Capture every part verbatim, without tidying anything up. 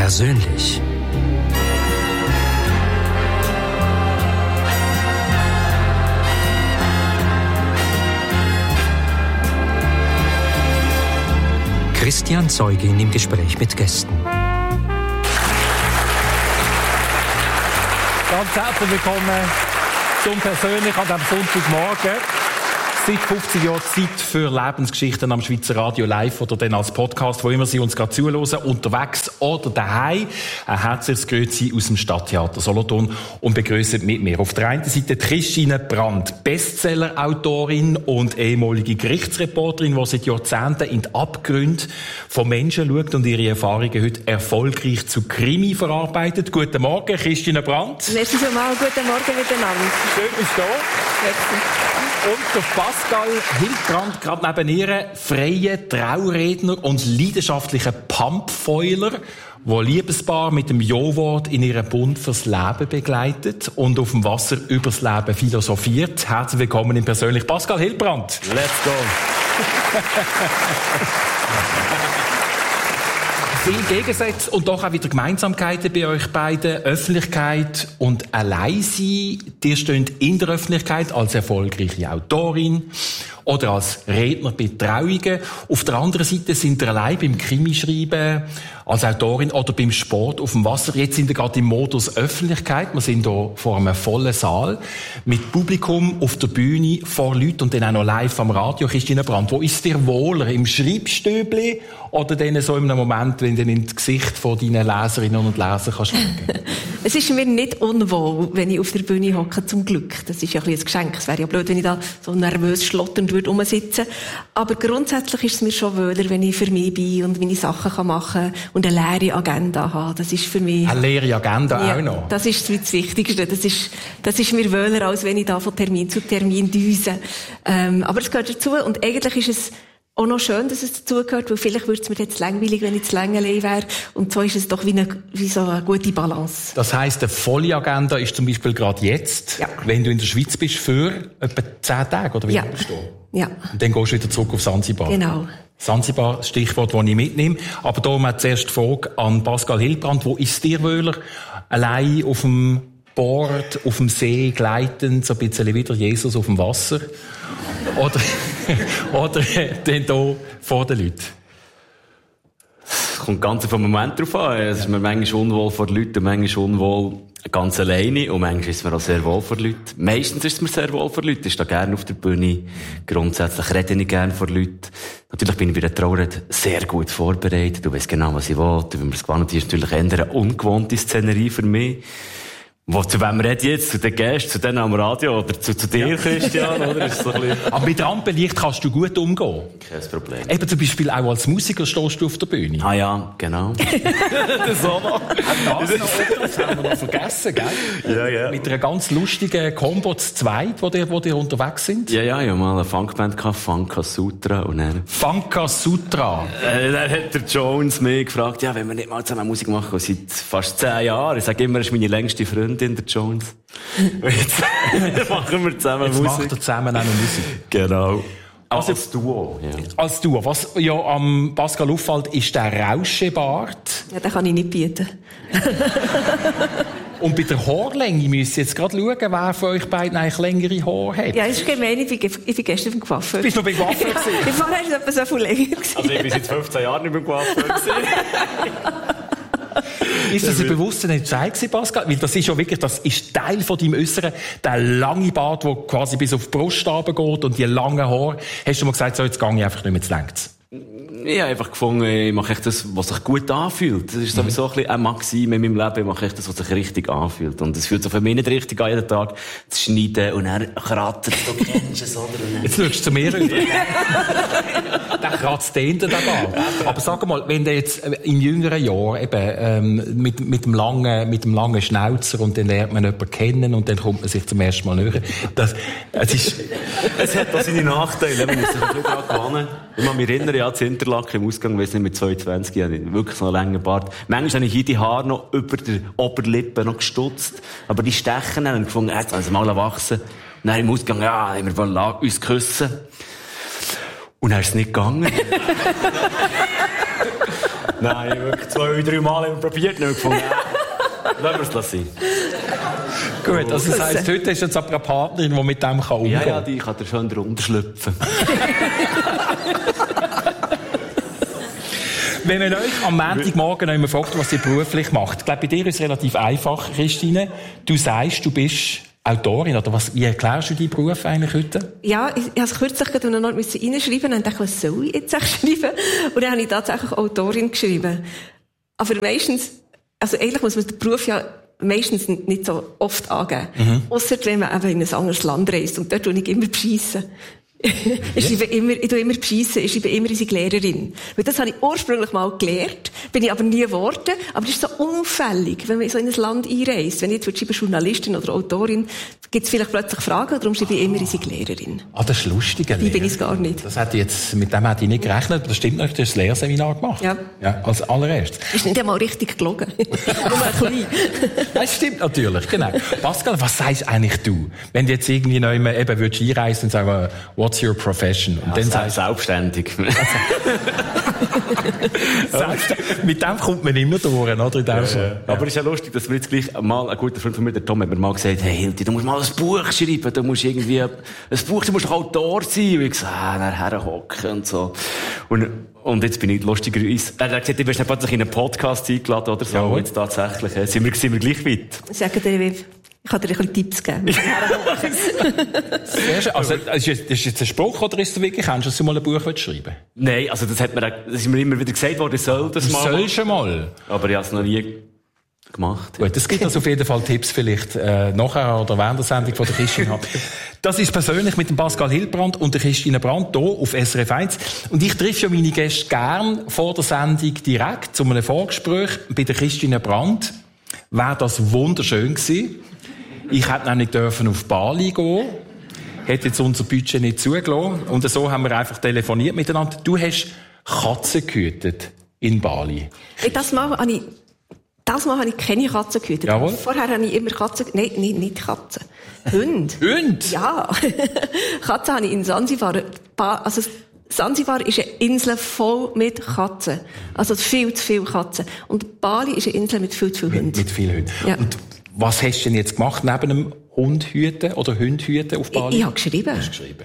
Persönlich. Christian Zeugin im Gespräch mit Gästen. Ganz herzlich willkommen zum Persönlich an diesem Sonntagmorgen. Seit fünfzig Jahren Zeit für Lebensgeschichten am Schweizer Radio live oder dann als Podcast, wo immer Sie uns gerade zuhören, unterwegs oder daheim. Ein herzliches Grüezi aus dem Stadttheater Solothurn und begrüßen mit mir auf der einen Seite Christine Brandt, Bestseller-Autorin und ehemalige Gerichtsreporterin, die seit Jahrzehnten in die Abgründe von Menschen schaut und ihre Erfahrungen heute erfolgreich zu Krimi verarbeitet. Guten Morgen, Christine Brandt. Merci schon mal, guten Morgen miteinander. Schön, bist du da. Merci. Und der Pascal Hilbrand, gerade neben ihr, freie Trauredner und leidenschaftlicher Pumpfoiler, der Liebespaar mit dem Jo-Wort in ihren Bund fürs Leben begleitet und auf dem Wasser übers Leben philosophiert. Herzlich willkommen im Persönlich Pascal Hilbrand. Let's go. Viele Gegensätze und doch auch wieder Gemeinsamkeiten bei euch beiden. Öffentlichkeit und Alleinsein. Ihr steht in der Öffentlichkeit als erfolgreiche Autorin oder als Redner bei Trauungen. Auf der anderen Seite sind ihr allein beim Krimischreiben als Autorin oder beim Sport auf dem Wasser. Jetzt sind wir gerade im Modus Öffentlichkeit. Wir sind hier vor einem vollen Saal mit Publikum auf der Bühne, vor Leuten und dann auch noch live am Radio. Christine Brandt, wo ist dir wohler? Im Schreibstübli oder dann so in einem Moment, wenn du in das Gesicht von deinen Leserinnen und Lesern kannst schauen? Es ist mir nicht unwohl, wenn ich auf der Bühne hocke, zum Glück. Das ist ja ein bisschen ein Geschenk. Es wäre ja blöd, wenn ich da so nervös schlotternd würde rumsitzen. Aber grundsätzlich ist es mir schon wohler, wenn ich für mich bin und meine Sachen machen kann und eine leere Agenda habe. Das ist für mich... Eine leere Agenda ja, auch noch? Das ist das Wichtigste. Das ist, das ist mir wohler, als wenn ich da von Termin zu Termin düse. Ähm, aber es gehört dazu und eigentlich ist es auch noch schön, dass es dazugehört, weil vielleicht würde es mir jetzt langweilig, wenn ich zu Längelei wäre. Und so ist es doch wie, eine, wie so eine gute Balance. Das heisst, eine volle Agenda ist zum Beispiel gerade jetzt, ja. Wenn du in der Schweiz bist, für etwa zehn Tage, oder wie ja. bist du? Ja. Und dann gehst du wieder zurück auf Sansibar. Genau. Sansibar, das Stichwort, das ich mitnehme. Aber da mal zuerst die Frage an Pascal Hilbrand. Wo ist dir wohler? Allein auf dem Board, auf dem See, gleitend, so ein bisschen wieder Jesus auf dem Wasser? Oder, oder dann hier vor den Leuten? Es kommt ganz auf den Moment drauf an. Es ist mir manchmal unwohl vor den Leuten, manchmal unwohl ganz alleine und manchmal ist es mir auch sehr wohl vor den Leuten. Meistens ist es mir sehr wohl vor den Leuten. Ich stehe gerne auf der Bühne. Grundsätzlich rede ich gerne vor den Leuten. Natürlich bin ich bei der Trauerrede sehr gut vorbereitet. Du weißt genau, was ich will. Wie man es gewohnt ist, natürlich eher eine ungewohnte Szenerie für mich. Wo, zu wem rede ich jetzt? Zu den Gästen, zu denen am Radio oder zu, zu dir, ja. Christian? Oder? Ist so ein bisschen... Aber mit Rampenlicht kannst du gut umgehen. Kein Problem. Eben zum Beispiel auch als Musiker stehst du auf der Bühne. Ah ja, genau. Das auch noch. Das, noch, das haben wir noch vergessen, gell? Ja, ja. Mit einer ganz lustigen Combo zu zweit, wo die, wo die unterwegs sind. Ja, ja, ich hatte mal eine Funkband gehabt, Funka Sutra. Und dann... Funka Sutra. Äh, dann hat der Jones mich gefragt, ja, wenn wir nicht mal zusammen Musik machen, seit fast zehn Jahren. Ich sage immer, er ist meine längste Freundin. Der Jones. Jetzt machen wir zusammen Jetzt Musik. macht er zusammen auch noch Musik. Genau. Also, als Duo. Ja. Als Duo. Was ja am Pascal auffällt, ist der Rauschebart. Ja, den kann ich nicht bieten. Und bei der Haarlänge müsst ihr jetzt gerade schauen, wer von euch beiden eigentlich längere Haare hat. Ja, das ist gemein. Ich bin, ich bin gestern beim Coiffeur. Bist du noch beim Coiffeur gewesen? Ja, vorher war es etwa so viel länger. Also ich bin seit fünfzehn Jahren nicht beim Coiffeur gewesen. Ist das ein bewusster Entscheid gewesen, Pascal? Weil das ist ja wirklich, das ist Teil von deinem Äußeren, der lange Bart, der quasi bis auf die Brust runtergeht und die langen Haare. Hast du mal gesagt, so, jetzt gehe ich einfach nicht mehr zu längst? Ich habe einfach gefunden, ich mache echt das, was sich gut anfühlt. Das ist sowieso ein bisschen eine Maxime in meinem Leben. Ich mache echt das, was sich richtig anfühlt. Und es fühlt sich für mich nicht richtig an, jeden Tag zu schneiden und dann kratzen. Du kennst es, oder? Jetzt schaust du zu mir rüber. Der kratzt den da Bart. Aber sag mal, wenn du jetzt in jüngeren Jahren eben, ähm, mit, mit dem langen, mit dem langen Schnauzer und dann lernt man jemanden kennen und dann kommt man sich zum ersten Mal näher. Das, es ist, es hat auch seine Nachteile. Man muss sich ein bisschen daran gewöhnen. Ich kann mich erinnern, ja, zu Interlaken im Ausgang, weiss nicht, mit zweiundzwanzig, hatte ich wirklich so einen langen Bart. Manchmal habe ich hier die Haare noch über der Oberlippe noch gestutzt. Aber die Stechen haben gefunden, jetzt also mal wachsen. Und dann im Ausgang, ja, haben wir wollen uns küssen. Und dann ist es nicht gegangen. Nein, wirklich zwei, drei Mal haben wir probiert, nicht gefunden. Lassen wir es lassen. Gut, also das heisst, heute ist jetzt aber eine Partnerin, die mit dem kann umgehen kann. Ja, ja, die kann dir schon drunter schlüpfen. Wenn man euch am Montagmorgen noch immer fragt, was ihr beruflich macht, ich glaube, bei dir ist es relativ einfach, Christine. Du sagst, du bist Autorin, oder was, wie erklärst du deinen Beruf eigentlich heute? Ja, ich, ich musste es kürzlich gerade noch reinschreiben und dachte, was soll ich jetzt schreiben? Und dann habe ich tatsächlich Autorin geschrieben. Aber meistens, also eigentlich muss man den Beruf ja meistens nicht so oft angeben. Mhm. Ausser wenn man eben in ein anderes Land reist. Und dort tue ich immer beschissen. ich schreibe immer, ich tue immer beschissen, ich schreibe immer unsere Lehrerin. Weil das habe ich ursprünglich mal gelernt, bin ich aber nie geworden. Aber das ist so unauffällig, wenn man so in ein Land einreist. Wenn ich jetzt schreibe Journalistin oder Autorin, gibt es vielleicht plötzlich Fragen, und darum schreibe ich immer unsere Lehrerin. Ah, das ist lustig. Wie bin ich es gar nicht. Das hätte jetzt, mit dem hätte ich nicht gerechnet. Das stimmt nicht, du hast das Lehrseminar gemacht. Ja. Ja, als allererstes. Ist nicht einmal richtig gelogen. Nur ein klein. Das stimmt natürlich, genau. Pascal, was sagst eigentlich du? Wenn du jetzt irgendwie noch immer eben würdest einreisen und sagen, what's your profession? Und ja, dann sagst selbstständig. Selbstständig. Mit dem kommt man immer durch, oder? In dem ja, Fall. Ja. Aber es ist ja lustig, dass wir jetzt gleich mal, ein guter Freund von mir, der Tom, hat mir mal gesagt, hey Hilti, du musst mal ein Buch schreiben, du musst irgendwie, ein Buch, du musst doch Autor sein. Und ich gesagt, ah, nachher hocken und so. Und, und jetzt bin ich lustigerweise, er hat gesagt, du wirst nicht plötzlich in einen Podcast eingeladen oder so. Ja, und jetzt tatsächlich, sind wir, sind wir gleich weit. Sagen dir, ich kann dir ein bisschen Tipps geben. Sehr schön. Also, ist das jetzt ein Spruch, oder ist es wirklich ernst, dass du mal ein Buch schreiben? Nein, also das hat mir, das ist mir immer wieder gesagt worden, ich soll das du mal. Sollst schon mal. Aber ich habe es noch nie gemacht. Gut, es gibt also auf jeden Fall Tipps vielleicht äh, nachher oder während der Sendung von der Christine. Das ist persönlich mit dem Pascal Hildbrand und der Christine Brandt hier auf S R F eins. Und ich treffe ja meine Gäste gern vor der Sendung direkt zu einem Vorgespräch. Bei der Christine Brandt wäre das wunderschön gewesen. Ich hätte nämlich dürfen auf Bali gehen. Hätte jetzt unser Budget nicht zugelassen. Und so haben wir einfach telefoniert miteinander. Du hast Katzen gehütet in Bali. Hey, das Mal habe ich, das Mal habe ich keine Katzen gehütet. Jawohl. Vorher habe ich immer Katzen, nein, nein, nicht Katzen. Hunde. Hunde? Ja. Katzen habe ich in Sansibar, also Sansibar ist eine Insel voll mit Katzen. Also viel zu viele Katzen. Und Bali ist eine Insel mit viel zu vielen Hunden. Mit, mit vielen Hunden. Ja. Und was hast du denn jetzt gemacht, neben einem Hund hüten oder Hund hüten auf Bali? Ich, ich habe geschrieben. Du hast geschrieben.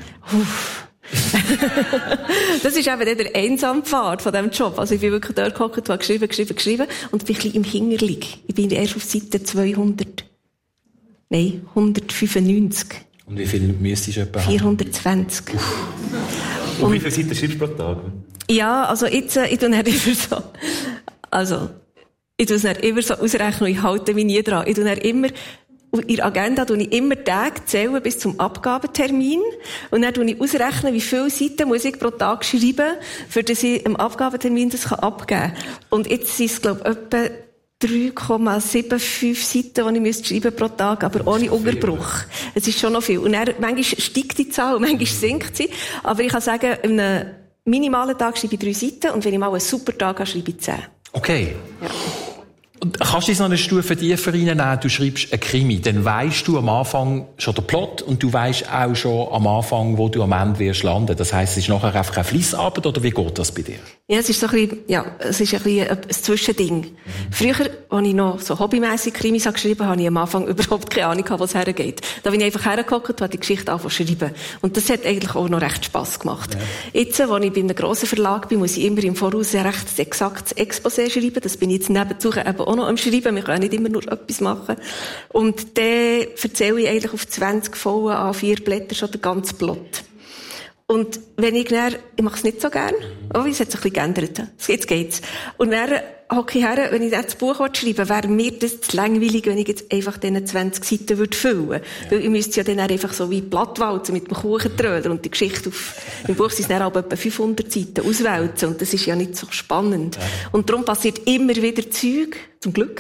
Das ist eben der Einsampfad von diesem Job. Also ich bin wirklich dort gehockt, habe geschrieben, geschrieben, geschrieben und bin ein bisschen im Hinterlig. Ich bin erst auf Seite zweihundert. Nein, hundertfünfundneunzig. Und wie viel müsstest du etwa haben? vierhundertzwanzig. Und, und wie viele Seiten schreibst du pro Tag? Ja, also jetzt, ich tue nicht immer so, also, ich tue es nicht immer so ausrechnen, ich halte mich nie dran. Ich tue nicht immer, in der Agenda tue ich immer Tage zählen bis zum Abgabetermin. Und dann tue ich ausrechnen, wie viele Seiten muss ich pro Tag schreiben, für dass ich am Abgabetermin das abgeben kann. Und jetzt sind es, glaube ich, etwa drei Komma fünfundsiebzig Seiten, die ich schreiben pro Tag, aber ohne Unterbruch. Es ist schon noch viel. Und dann, manchmal steigt die Zahl, manchmal sinkt sie. Aber ich kann sagen, an einem minimalen Tag schreibe ich drei Seiten und wenn ich mal einen super Tag habe, schreibe ich zehn. Okay. Ja. Und kannst du jetzt noch eine Stufe tiefer reinnehmen? Du schreibst einen Krimi, dann weisst du am Anfang schon den Plot und du weisst auch schon am Anfang, wo du am Ende wirst landen. Das heisst, es ist nachher einfach eine Fleissarbeit, oder wie geht das bei dir? Ja, es ist so ein bisschen, ja, es ist ein bisschen ein Zwischending. Mhm. Früher, als ich noch so hobbymässig Krimis geschrieben habe, habe ich am Anfang überhaupt keine Ahnung, wo es hergeht. Da bin ich einfach hergehockt und habe die Geschichte angefangen zu schreiben. Und das hat eigentlich auch noch recht Spass gemacht. Ja. Jetzt, als ich bei einem grossen Verlag bin, muss ich immer im Voraus ein recht exaktes Exposé schreiben. Das bin ich jetzt nebenzu eben auch noch am Schreiben. Wir können nicht immer nur etwas machen. Und dann erzähle ich eigentlich auf zwanzig vollen A vier Blätter schon den ganzen Plot. Und wenn ich dann, ich mache es nicht so gern, oh, es hat sich ein bisschen geändert. Jetzt geht's. Und dann hocke ich her, wenn ich das Buch schreiben will, wäre mir das zu langweilig, wenn ich jetzt einfach diese zwanzig Seiten würde füllen würde. Weil ich müsste ja dann einfach so wie Blattwalzen mit dem Kuchentröder und die Geschichte auf, im Buch sind es dann auch etwa fünfhundert Seiten auswälzen und das ist ja nicht so spannend. Und darum passiert immer wieder Zeug, zum Glück,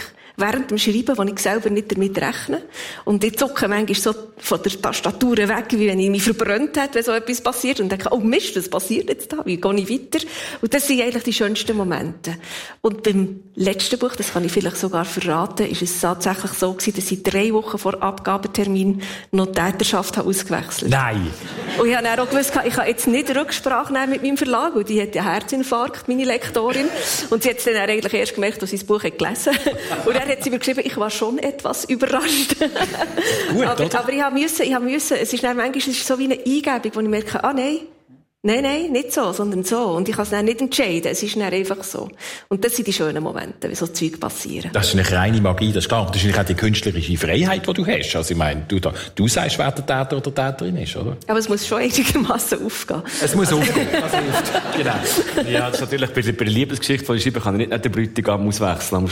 während dem Schreiben, wo ich selber nicht damit rechne. Und ich zucke manchmal so von der Tastatur weg, wie wenn ich mich verbrannt hätte, wenn so etwas passiert. Und denke, oh Mist, was passiert jetzt da? Wie gehe ich weiter? Und das sind eigentlich die schönsten Momente. Und beim letzten Buch, das kann ich vielleicht sogar verraten, ist es tatsächlich so gewesen, dass ich drei Wochen vor Abgabetermin noch die Täterschaft habe ausgewechselt. Nein. Und ich habe dann auch gewusst, ich kann jetzt nicht Rücksprache nehmen mit meinem Verlag, weil die hat einen Herzinfarkt, meine Lektorin. Und sie hat es dann eigentlich erst gemerkt, dass sie das Buch hat gelesen. Und dann hat sie mir geschrieben, ich war schon etwas überrascht. Gut, aber, oder? aber ich habe müssen, ich habe müssen, es ist dann manchmal, es ist so wie eine Eingebung, wo ich merke, ah nein, nein, nein, nicht so, sondern so. Und ich kann es dann nicht entscheiden, es ist dann einfach so. Und das sind die schönen Momente, wie so Zeug passieren. Das ist eine reine Magie, das ist klar. Das ist auch die künstlerische Freiheit, die du hast. Also ich meine, du, da, du sagst, wer der Täter oder Täterin ist, oder? Aber es muss schon einigermaßen aufgehen. Es muss aufgehen, das hilft. Genau. Ja, das ist natürlich bei der, bei der Liebesgeschichte von der Schreiben kann ich nicht den Bräutigam auswechseln.